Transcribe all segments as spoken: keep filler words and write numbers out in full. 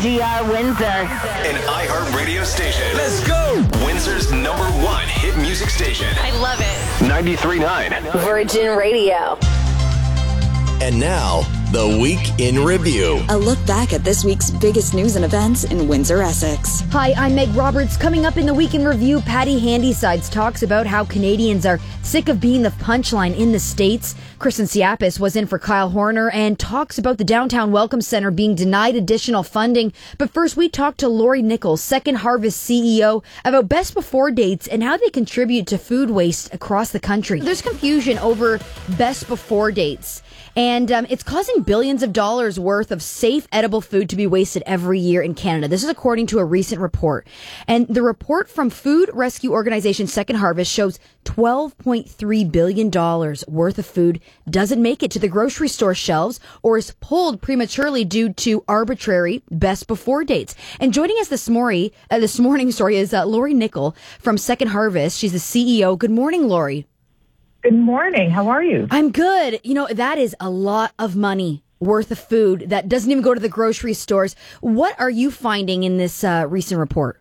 G R Windsor. An iHeart radio station. Let's go! Windsor's number one hit music station. I love it. ninety-three point nine. Virgin Radio. And now, the Week in Review. A look back at this week's biggest news and events in Windsor, Essex. Hi, I'm Meg Roberts. Coming up in the Week in Review, Patty Handysides talks about how Canadians are sick of being the punchline in the States. Kristen Siapis was in for Kyle Horner and talks about the Downtown Welcome Center being denied additional funding. But first, we talked to Lori Nichols, Second Harvest C E O, about best before dates and how they contribute to food waste across the country. There's confusion over best before dates. And um, it's causing billions of dollars worth of safe, edible food to be wasted every year in Canada. This is according to a recent report. And the report from food rescue organization Second Harvest shows twelve point three billion dollars worth of food doesn't make it to the grocery store shelves or is pulled prematurely due to arbitrary best before dates. And joining us this morning, uh, this morning, sorry, is uh, Lori Nichols from Second Harvest. She's the C E O. Good morning, Lori. Good morning. How are you? I'm good. You know, that is a lot of money worth of food that doesn't even go to the grocery stores. What are you finding in this uh, recent report?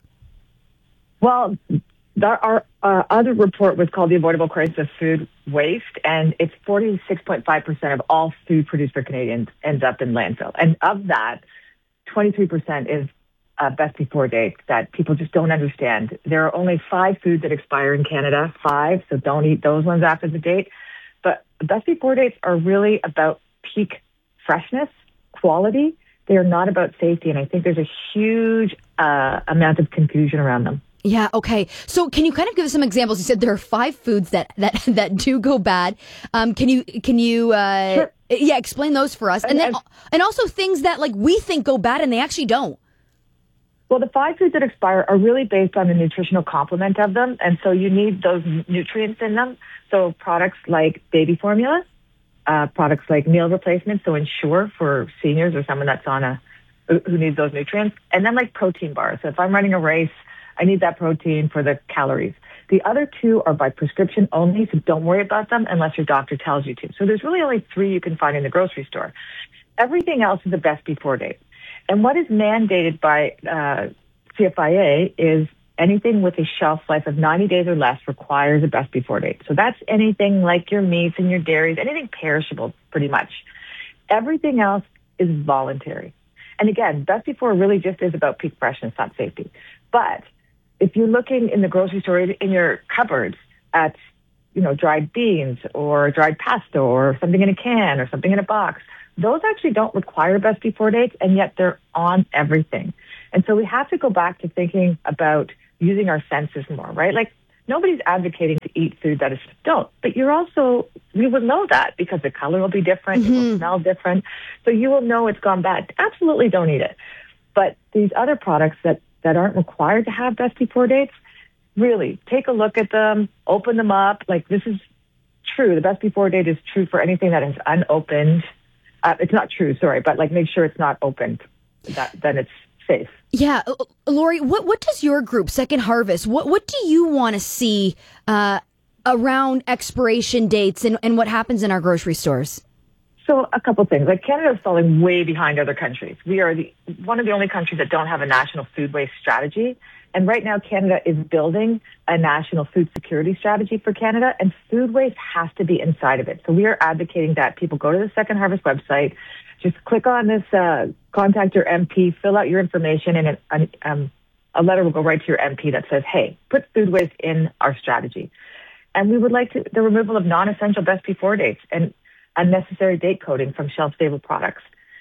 Well, the, our uh, other report was called The Avoidable Crisis of Food Waste, and it's forty-six point five percent of all food produced for Canadians ends up in landfill. And of that, twenty-three percent is uh, best before date that people just don't understand. There are only five foods that expire in Canada, five, so don't eat those ones after the date. But best before dates are really about peak freshness, quality. They are not about safety, and I think there's a huge uh, amount of confusion around them. Yeah, okay. So can you kind of give us some examples? You said there are five foods that, that, that do go bad. Um, can you, can you, uh, Sure. yeah, explain those for us? And then, and also things that like we think go bad and they actually don't. Well, the five foods that expire are really based on the nutritional complement of them, and so you need those nutrients in them. So products like baby formula, uh, products like meal replacements, so Ensure for seniors or someone that's on a who needs those nutrients, and then like protein bars. So if I'm running a race, I need that protein for the calories. The other two are by prescription only, so don't worry about them unless your doctor tells you to. So there's really only three you can find in the grocery store. Everything else is the best before date. And what is mandated by uh, C F I A is anything with a shelf life of ninety days or less requires a best before date. So that's anything like your meats and your dairies, anything perishable pretty much. Everything else is voluntary. And again, best before really just is about peak freshness, not safety. But if you're looking in the grocery store in your cupboards at, you know, dried beans or dried pasta or something in a can or something in a box, those actually don't require best before dates, and yet they're on everything. And so we have to go back to thinking about using our senses more, right? Like nobody's advocating to eat food that is don't, but you're also, we will know that because the color will be different, mm-hmm. It will smell different. So you will know it's gone bad. Absolutely don't eat it. But these other products that, that aren't required to have best before dates, really take a look at them, open them up. Like this is true. The best before date is true for anything that is unopened. Uh, it's not true, sorry, but like make sure it's not opened. That then it's safe. Yeah, Lori, what what does your group, Second Harvest, what what do you want to see uh, around expiration dates and, and what happens in our grocery stores? So a couple things. Like Canada is falling way behind other countries. We are the one of the only countries that don't have a national food waste strategy. And right now, Canada is building a national food security strategy for Canada, and food waste has to be inside of it. So we are advocating that people go to the Second Harvest website, just click on this, uh, contact your M P, fill out your information, and an, um, a letter will go right to your M P that says, hey, put food waste in our strategy. And we would like to, the removal of non-essential best before dates and unnecessary date coding from shelf-stable products.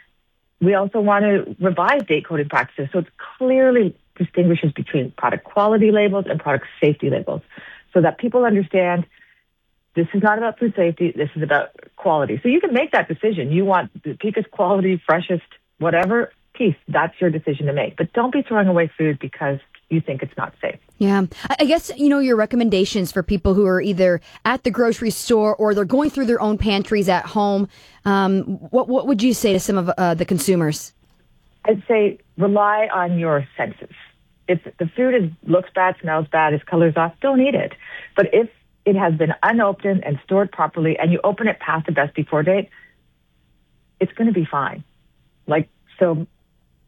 We also want to revise date coding practices so it's clearly distinguishes between product quality labels and product safety labels so that people understand this is not about food safety, this is about quality. So you can make that decision. You want the peakest quality, freshest, whatever piece, that's your decision to make. But don't be throwing away food because you think it's not safe. Yeah. I guess, you know, your recommendations for people who are either at the grocery store or they're going through their own pantries at home, um, what, what would you say to some of uh, the consumers? I'd say rely on your senses. If the food is, looks bad, smells bad, its color's off, don't eat it. But if it has been unopened and stored properly and you open it past the best before date, it's going to be fine. Like, so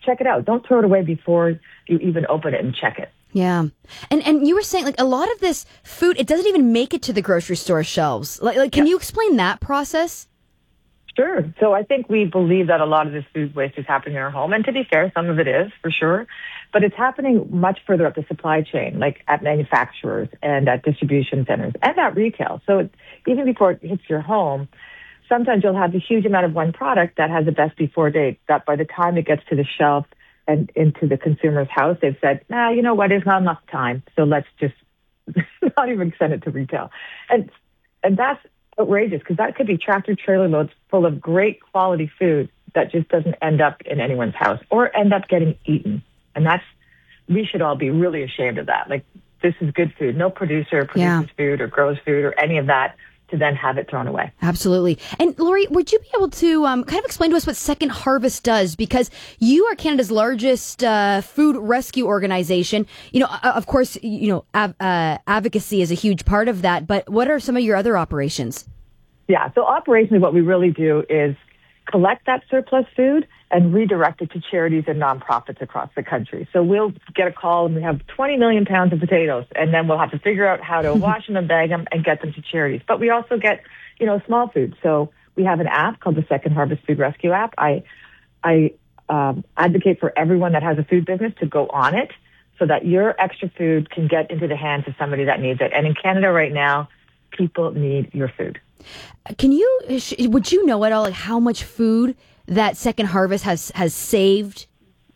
check it out. Don't throw it away before you even open it and check it. Yeah. And and you were saying, like, a lot of this food, it doesn't even make it to the grocery store shelves. Like, like can yeah. you explain that process? Sure. So I think we believe that a lot of this food waste is happening in our home. And to be fair, some of it is, for sure. But it's happening much further up the supply chain, like at manufacturers and at distribution centers and at retail. So it's, even before it hits your home, sometimes you'll have a huge amount of one product that has a best before date that by the time it gets to the shelf and into the consumer's house, they've said, nah, you know what, there's not enough time, so let's just not even send it to retail. And and that's outrageous, because that could be tractor trailer loads full of great quality food that just doesn't end up in anyone's house or end up getting eaten. And that's, we should all be really ashamed of that. Like, this is good food. No producer produces yeah. food or grows food or any of that to then have it thrown away. Absolutely. And Lori, would you be able to um, kind of explain to us what Second Harvest does? Because you are Canada's largest uh, food rescue organization. You know, uh, of course, you know, av- uh, advocacy is a huge part of that. But what are some of your other operations? Yeah. So operationally, what we really do is collect that surplus food and redirect it to charities and nonprofits across the country. So we'll get a call and we have twenty million pounds of potatoes, and then we'll have to figure out how to wash them and bag them and get them to charities. But we also get, you know, small food. So we have an app called the Second Harvest Food Rescue app. I, I um, advocate for everyone that has a food business to go on it so that your extra food can get into the hands of somebody that needs it. And in Canada right now, people need your food. Can you, would you know at all, like, how much food that Second Harvest has, has saved?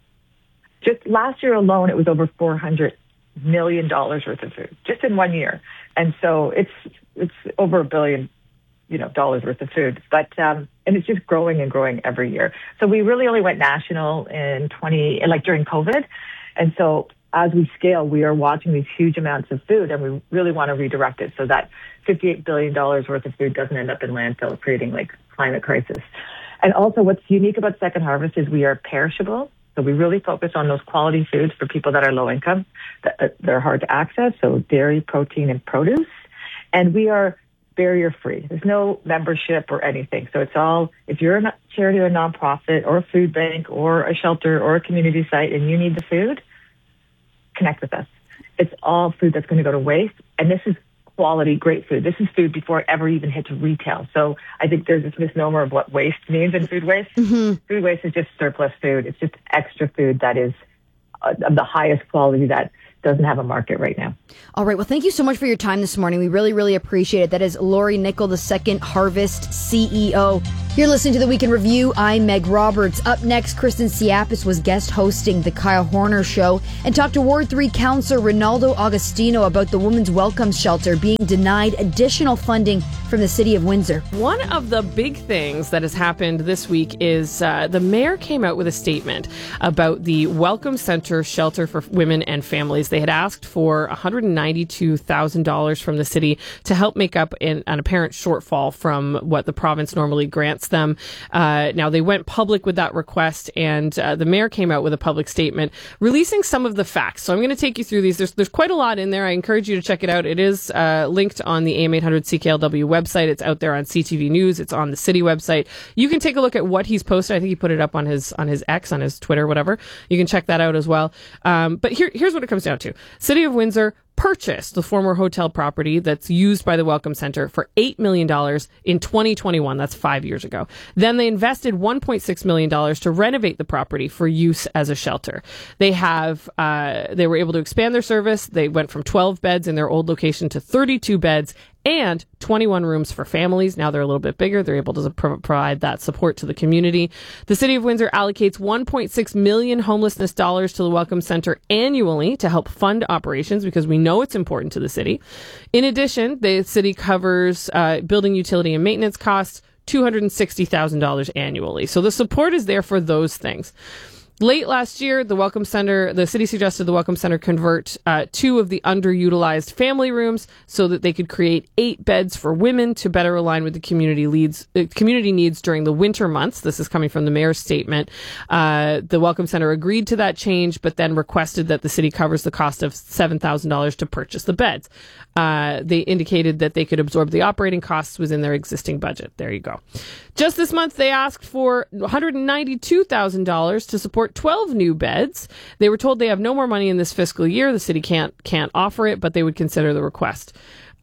Just last year alone, it was over four hundred million dollars worth of food, just in one year. And so it's it's over a billion, you know, dollars worth of food. But um, and it's just growing and growing every year. So we really only went national in twenty, like during COVID. And so as we scale, we are watching these huge amounts of food, and we really want to redirect it so that fifty-eight billion dollars worth of food doesn't end up in landfill, creating like climate crisis. And also what's unique about Second Harvest is we are perishable. So we really focus on those quality foods for people that are low income, that they're hard to access. So dairy, protein, and produce. And we are barrier free. There's no membership or anything. So it's all, if you're a charity or a nonprofit or a food bank or a shelter or a community site and you need the food, connect with us. It's all food that's going to go to waste. And this is quality, great food. This is food before it ever even hits retail. So I think there's this misnomer of what waste means in food waste. Mm-hmm. Food waste is just surplus food. It's just extra food that is uh, of the highest quality that doesn't have a market right now. All right. Well, thank you so much for your time this morning. We really, really appreciate it. That is Lori Nicol, the Second Harvest C E O. You're listening to The Week in Review. I'm Meg Roberts. Up next, Kristen Siapis was guest hosting The Kyle Horner Show and talked to Ward three Councillor Ronaldo Agostino about the Women's Welcome Shelter being denied additional funding from the City of Windsor. One of the big things that has happened this week is uh, the mayor came out with a statement about the Welcome Center Shelter for Women and Families. They had asked for one hundred ninety-two thousand dollars from the city to help make up an, an apparent shortfall from what the province normally grants them. Uh, now, they went public with that request, and uh, the mayor came out with a public statement releasing some of the facts. So I'm going to take you through these. There's, there's quite a lot in there. I encourage you to check it out. It is uh, linked on the A M eight hundred C K L W website. It's out there on C T V News. It's on the city website. You can take a look at what he's posted. I think he put it up on his on his X, on his Twitter, whatever. You can check that out as well. Um, but here, here's what it comes down to. City of Windsor purchased the former hotel property that's used by the Welcome Center for eight million dollars in twenty twenty-one. That's five years ago. Then they invested one point six million dollars to renovate the property for use as a shelter. They have, uh, they were able to expand their service. They went from twelve beds in their old location to thirty-two beds and twenty-one rooms for families. Now they're a little bit bigger. They're able to pro- provide that support to the community. The City of Windsor allocates one point six million homelessness dollars to the Welcome Center annually to help fund operations, because we know it's important to the city. In addition, the city covers uh, building utility and maintenance costs, two hundred sixty thousand dollars annually. So the support is there for those things. Late last year, the Welcome Center, the city suggested the Welcome Center convert uh, two of the underutilized family rooms so that they could create eight beds for women to better align with the community leads, uh, community needs during the winter months. This is coming from the mayor's statement. Uh, the Welcome Center agreed to that change, but then requested that the city covers the cost of seven thousand dollars to purchase the beds. Uh, they indicated that they could absorb the operating costs within their existing budget. There you go. Just this month, they asked for one hundred ninety-two thousand dollars to support twelve new beds. They were told they have no more money in this fiscal year. The city can't can't offer it, but they would consider the request.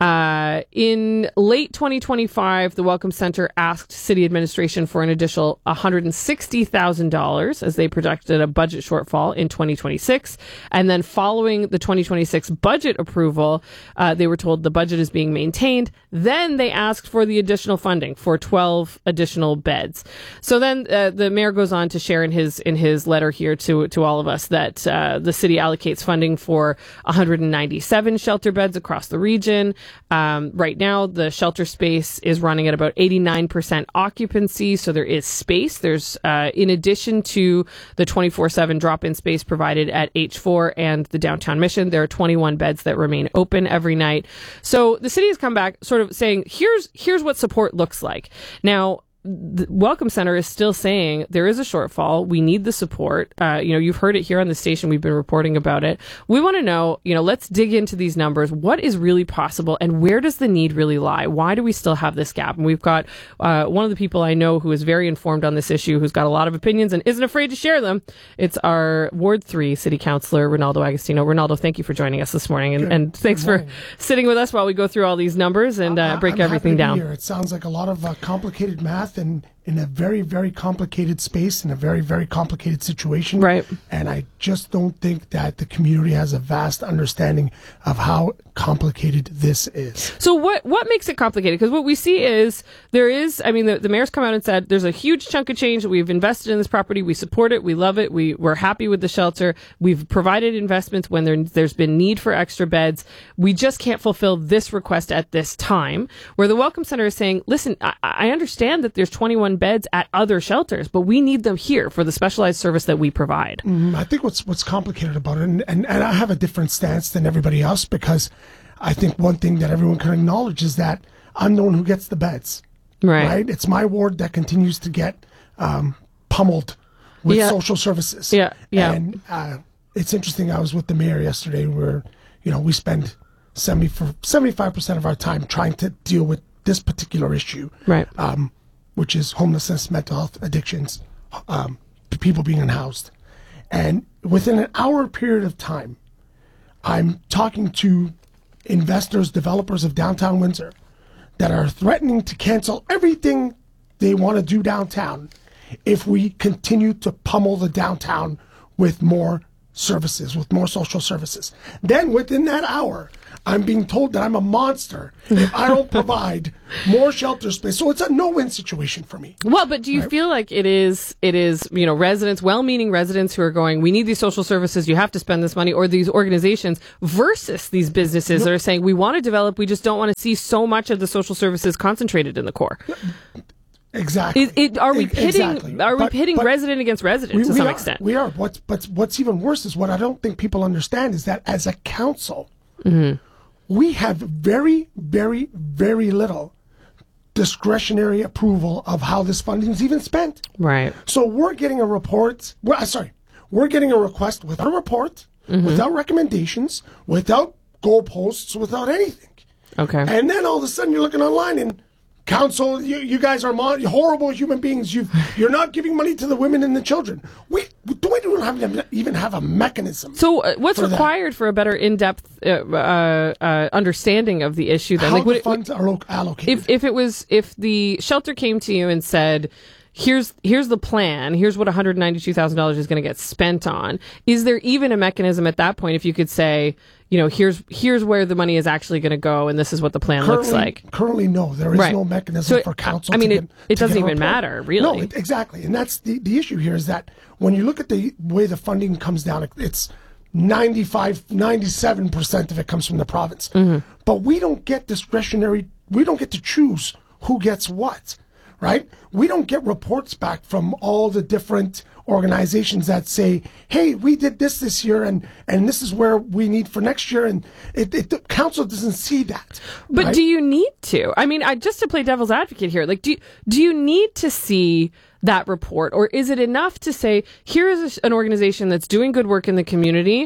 Uh, in late twenty twenty-five, the Welcome Center asked city administration for an additional one hundred sixty thousand dollars as they projected a budget shortfall in twenty twenty-six. And then following the twenty twenty-six budget approval, uh, they were told the budget is being maintained. Then they asked for the additional funding for twelve additional beds. So then uh, the mayor goes on to share in his in his letter here to to all of us that uh, the city allocates funding for one hundred ninety-seven shelter beds across the region. Um, right now, the shelter space is running at about eighty-nine percent occupancy, so there is space. There's, uh, in addition to the twenty-four seven drop-in space provided at H four and the Downtown Mission, there are twenty-one beds that remain open every night. So the city has come back sort of saying, here's, here's what support looks like. Now, the Welcome Center is still saying there is a shortfall. We need the support. Uh, you know, you've heard it here on the station. We've been reporting about it. We want to know, you know, let's dig into these numbers. What is really possible and where does the need really lie? Why do we still have this gap? And we've got uh, one of the people I know who is very informed on this issue, who's got a lot of opinions and isn't afraid to share them. It's our Ward three City Councillor, Ronaldo Agostino. Ronaldo, thank you for joining us this morning. And, Good. and thanks for sitting with us while we go through all these numbers and uh, break I'm everything happy to down. be here. It sounds like a lot of uh, complicated math and in a very, very complicated space, in a very, very complicated situation. Right. And I just don't think that the community has a vast understanding of how complicated this is. So what what makes it complicated? Because what we see is there is, I mean, the, the mayor's come out and said there's a huge chunk of change. We've invested in this property. We support it. We love it. We, we're happy with the shelter. We've provided investments when there, there's been need for extra beds. We just can't fulfill this request at this time. Where the Welcome Center is saying, listen, I, I understand that there's twenty-one beds at other shelters, but we need them here for the specialized service that we provide. Mm, I think what's what's complicated about it, and, and, and I have a different stance than everybody else, because I think one thing that everyone can acknowledge is that I'm the one who gets the beds. Right. Right? It's my ward that continues to get um, pummeled with Yeah. social services. Yeah, yeah. And uh, it's interesting. I was with the mayor yesterday where, you know, we spend seventy for seventy-five percent of our time trying to deal with this particular issue. Right. Um, which is homelessness, mental health, addictions, um, people being unhoused. And within an hour period of time, I'm talking to investors, developers of downtown Windsor that are threatening to cancel everything they want to do downtown if we continue to pummel the downtown with more services, with more social services. Then within that hour, I'm being told that I'm a monster if I don't provide more shelter space. So it's a no-win situation for me. Well, but do you Right. feel like it is, it is, you know, residents, well-meaning residents who are going, we need these social services, you have to spend this money, or these organizations versus these businesses that are saying, we want to develop, we just don't want to see so much of the social services concentrated in the core. Exactly. It, it, are we E- pitting, exactly. are we But- pitting but resident against resident we, to we some are, extent? We are. What's, but what's even worse is what I don't think people understand is that as a council, Mm-hmm. we have very, very, very little discretionary approval of how this funding is even spent. Right. So we're getting a report. Well, sorry, we're getting a request without a report, Mm-hmm. without recommendations, without goalposts, without anything. Okay. And then all of a sudden you're looking online and council, you, you guys are mon- horrible human beings. You've, you're not giving money to the women and the children. We do we don't have, even have a mechanism. So uh, what's for that. required for a better in-depth uh, uh, uh, understanding of the issue then? How Like, would the it- funds are lo- allocated. if if it was if the shelter came to you and said, here's here's the plan, here's what one hundred ninety-two thousand dollars is going to get spent on, is there even a mechanism at that point if you could say, you know, here's here's where the money is actually going to go and this is what the plan looks like? Currently, no. There is Right. no mechanism So, for council I mean, to it- get, it to doesn't get a even report. matter, really. No, it, exactly. And that's the, the issue here is that when you look at the way the funding comes down, it- it's ninety-five, ninety-seven percent of it comes from the province. Mm-hmm. But we don't get discretionary, we don't get to choose who gets what, right? We don't get reports back from all the different organizations that say, hey, we did this this year and, and this is where we need for next year. And it, it, the council doesn't see that. But right? do you need to? I mean, I, just to play devil's advocate here, like, do you, do you need to see that report, or is it enough to say, here is an organization that's doing good work in the community?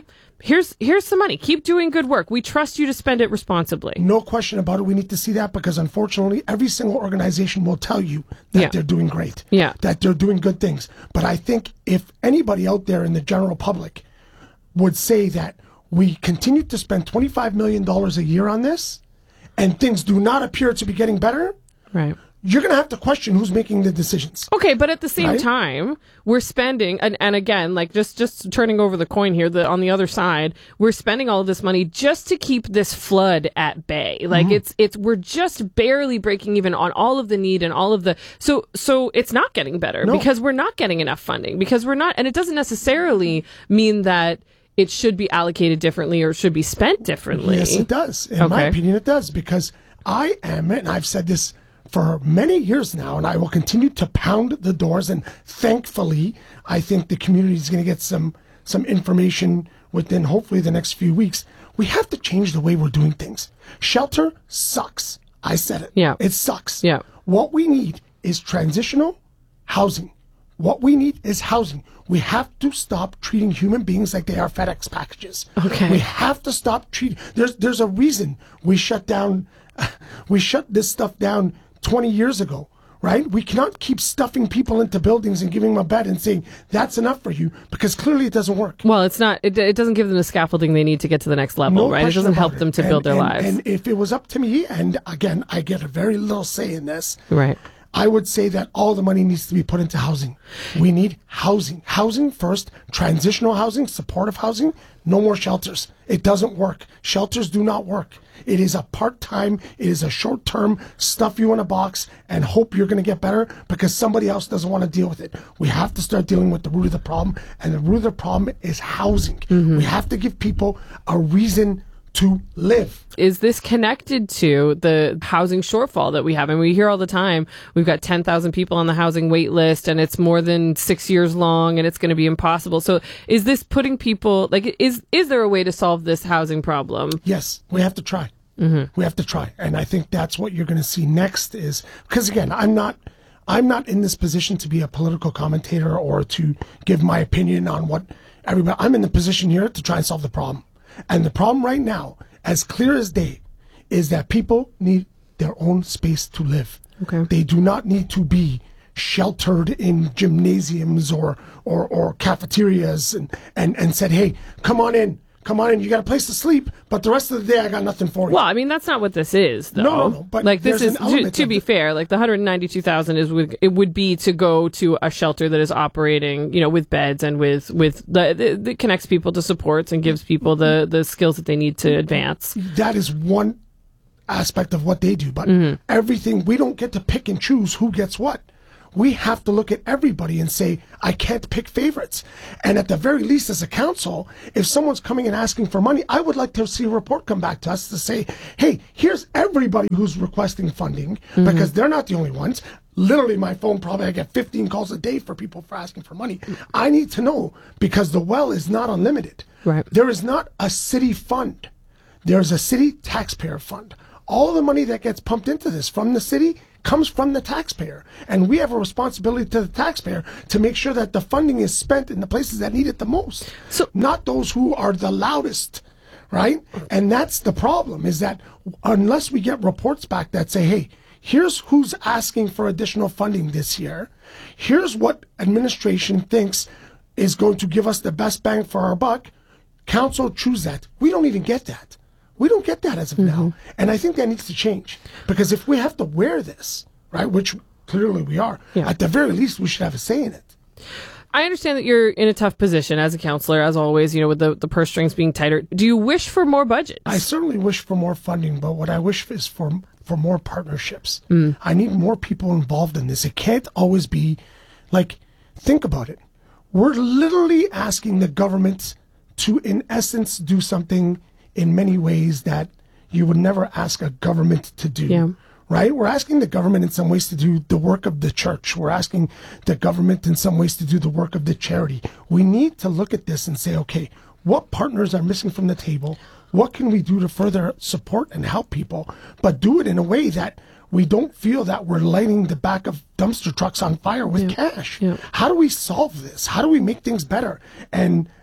Here's here's some money. Keep doing good work. We trust you to spend it responsibly. No question about it. We need to see that because, unfortunately, every single organization will tell you that Yeah. they're doing great, Yeah. that they're doing good things. But I think if anybody out there in the general public would say that we continue to spend twenty-five million dollars a year on this and things do not appear to be getting better, Right. you're going to have to question who's making the decisions. Okay, but at the same Right? time, we're spending, and, and again, like just, just turning over the coin here, the, on the other side, we're spending all of this money just to keep this flood at bay. Like Mm-hmm. it's, it's, we're just barely breaking even on all of the need and all of the, so, so it's not getting better No. because we're not getting enough funding because we're not, and it doesn't necessarily mean that it should be allocated differently or should be spent differently. Yes, it does. In my Okay. opinion, it does because I am, and I've said this for many years now, and I will continue to pound the doors. And thankfully, I think the community is going to get some some information within hopefully the next few weeks. We have to change the way we're doing things. Shelter sucks. I said it. Yeah. It sucks. Yeah. What we need is transitional housing. What we need is housing. We have to stop treating human beings like they are FedEx packages. Okay. We have to stop treating. There's there's a reason we shut down. We shut this stuff down twenty years ago, right? We cannot keep stuffing people into buildings and giving them a bed and saying that's enough for you because clearly it doesn't work. Well, it's not, it, it doesn't give them the scaffolding they need to get to the next level, No right? It question doesn't about help it. them to And- build their and- lives. And if it was up to me, and again, I get a very little say in this, Right. I would say that all the money needs to be put into housing. We need housing. Housing first, transitional housing, supportive housing, no more shelters. It doesn't work. Shelters do not work. It is a part-time, it is a short-term, stuff you in a box and hope you're going to get better because somebody else doesn't want to deal with it. We have to start dealing with the root of the problem, and the root of the problem is housing. Mm-hmm. We have to give people a reason to live. Is this connected to the housing shortfall that we have? And we hear all the time, we've got ten thousand people on the housing wait list and it's more than six years long and it's going to be impossible. So is this putting people, like, is, is there a way to solve this housing problem? Yes, we have to try. Mm-hmm. We have to try. And I think that's what you're going to see next is, because again, I'm not, I'm not in this position to be a political commentator or to give my opinion on what everybody, I'm in the position here to try and solve the problem. And the problem right now, as clear as day, is that people need their own space to live. Okay. They do not need to be sheltered in gymnasiums or, or, or cafeterias and, and, and said, hey, come on in. Come on in, you got a place to sleep, but the rest of the day I got nothing for you. Well, I mean, that's not what this is, though. No, no, no, but like this there's is an to, element to of be it. fair. Like the one hundred ninety-two thousand is would it would be to go to a shelter that is operating, you know, with beds and with with the, the that connects people to supports and gives people the the skills that they need to advance. That is one aspect of what they do, but Mm-hmm. everything, we don't get to pick and choose who gets what. We have to look at everybody and say, I can't pick favorites. And at the very least, as a council, if someone's coming and asking for money, I would like to see a report come back to us to say, hey, here's everybody who's requesting funding, Mm-hmm. because they're not the only ones. Literally, my phone probably, I get fifteen calls a day for people for asking for money. I need to know, because the well is not unlimited. Right. There is not a city fund. There's a city taxpayer fund. All the money that gets pumped into this from the city comes from the taxpayer. And we have a responsibility to the taxpayer to make sure that the funding is spent in the places that need it the most. So- not those who are the loudest, right? And that's the problem, is that unless we get reports back that say, hey, here's who's asking for additional funding this year. Here's what administration thinks is going to give us the best bang for our buck. Council choose that. We don't even get that. We don't get that as of now. And I think that needs to change. Because if we have to wear this, right, which clearly we are, Yeah. at the very least we should have a say in it. I understand that you're in a tough position as a counselor, as always, you know, with the, the purse strings being tighter. Do you wish for more budget? I certainly wish for more funding, but what I wish is for for more partnerships. Mm. I need more people involved in this. It can't always be like, think about it. We're literally asking the government to, in essence, do something in many ways that you would never ask a government to do. Yeah. Right? We're asking the government in some ways to do the work of the church. We're asking the government in some ways to do the work of the charity. We need to look at this and say, okay, what partners are missing from the table? What can we do to further support and help people? But do it in a way that we don't feel that we're lighting the back of dumpster trucks on fire with cash. Yeah. How do we solve this? How do we make things better? And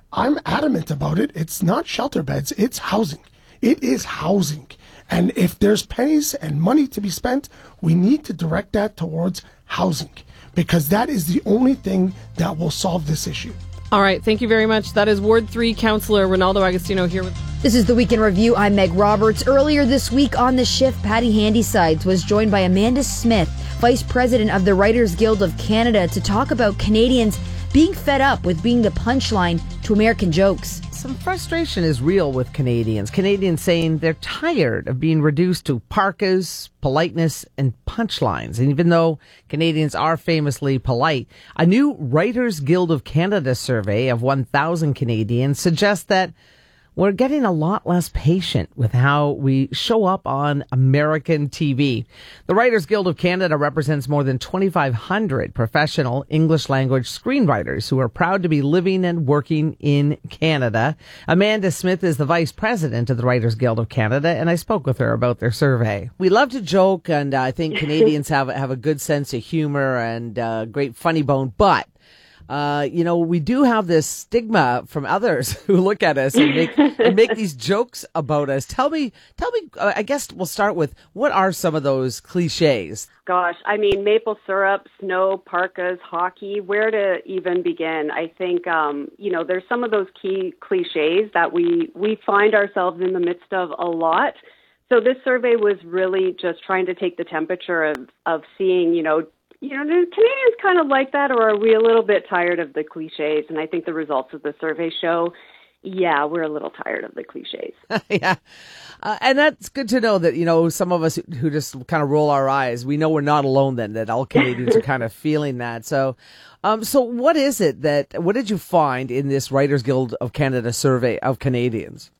I'm adamant about it. It's not shelter beds, it's housing. It is housing. And if there's pennies and money to be spent, we need to direct that towards housing, because that is the only thing that will solve this issue. All right. Thank you very much. That is Ward three Councillor Ronaldo Agostino here with... This is the Week in Review. I'm Meg Roberts. Earlier this week on The Shift, Patty Handysides was joined by Amanda Smith, Vice President of the Writers Guild of Canada, to talk about Canadians being fed up with being the punchline to American jokes. Some frustration is real with Canadians. Canadians saying they're tired of being reduced to parkas, politeness, and punchlines. And even though Canadians are famously polite, a new Writers Guild of Canada survey of one thousand Canadians suggests that we're getting a lot less patient with how we show up on American T V. The Writers Guild of Canada represents more than twenty-five hundred professional English language screenwriters who are proud to be living and working in Canada. Amanda Smith is the vice president of the Writers Guild of Canada, and I spoke with her about their survey. We love to joke, and I think Canadians have, have a good sense of humor and uh, great funny bone, but Uh, you know, we do have this stigma from others who look at us and make and make these jokes about us. Tell me, tell me. Uh, I guess we'll start with, what are some of those cliches? Gosh, I mean, maple syrup, snow, parkas, hockey. Where to even begin? I think, um, you know, there's some of those key cliches that we we find ourselves in the midst of a lot. So this survey was really just trying to take the temperature of of seeing, you know. You know, do Canadians kind of like that, or are we a little bit tired of the cliches? And I think the results of the survey show, yeah, we're a little tired of the cliches. yeah. Uh, and that's good to know that, you know, some of us who just kind of roll our eyes, we know we're not alone then, that all Canadians are kind of feeling that. So, um, so what is it that, what did you find in this Writers Guild of Canada survey of Canadians?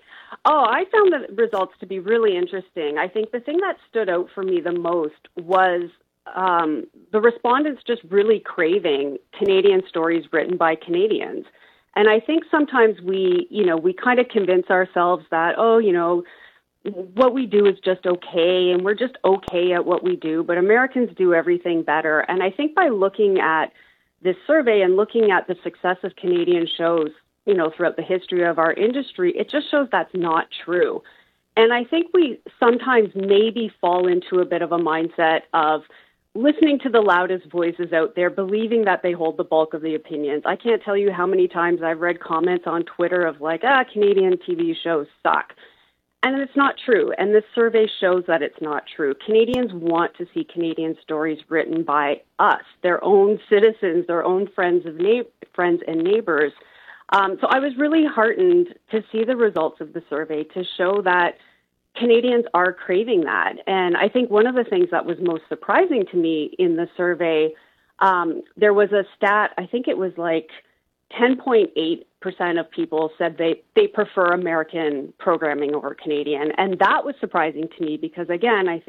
Oh, I found the results to be really interesting. I think the thing that stood out for me the most was Um, the respondents just really craving Canadian stories written by Canadians. And I think sometimes we, you know, we kind of convince ourselves that, oh, you know, what we do is just okay, and we're just okay at what we do, but Americans do everything better. And I think by looking at this survey and looking at the success of Canadian shows, you know, throughout the history of our industry, it just shows that's not true. And I think we sometimes maybe fall into a bit of a mindset of listening to the loudest voices out there, believing that they hold the bulk of the opinions. I can't tell you how many times I've read comments on Twitter of like, ah, Canadian T V shows suck. And it's not true. And this survey shows that it's not true. Canadians want to see Canadian stories written by us, their own citizens, their own friends of na- friends and neighbors. Um, so I was really heartened to see the results of the survey to show that Canadians are craving that. And I think one of the things that was most surprising to me in the survey, um, there was a stat, I think it was like ten point eight percent of people said they, they prefer American programming over Canadian. And that was surprising to me because, again, I think